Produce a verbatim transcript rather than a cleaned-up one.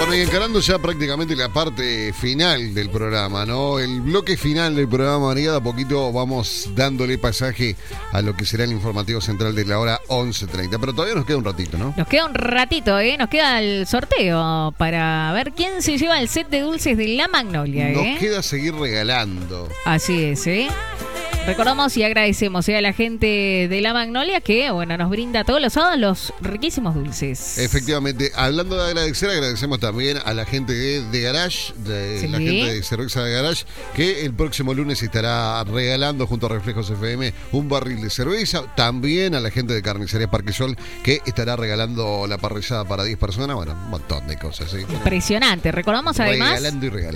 Bueno, y encarando ya prácticamente la parte final del programa, ¿no? El bloque final del programa, María, de a poquito vamos dándole pasaje a lo que será el informativo central de la hora once treinta. Pero todavía nos queda un ratito, ¿no? Nos queda un ratito, ¿eh? Nos queda el sorteo para ver quién se lleva el set de dulces de La Magnolia, ¿eh? Nos queda seguir regalando. Así es, ¿eh? Recordamos y agradecemos ¿eh? a la gente de La Magnolia que, bueno, nos brinda todos los sábados los riquísimos dulces. Efectivamente, hablando de agradecer, agradecemos también a la gente de, de Garage, de sí. la gente de Cerveza de Garage, que el próximo lunes estará regalando junto a Reflejos F M un barril de cerveza. También a la gente de Carnicería Parque Sol, que estará regalando la parrillada para diez personas. Bueno, un montón de cosas. ¿sí? Impresionante. Recordamos además... Regalando y regalando.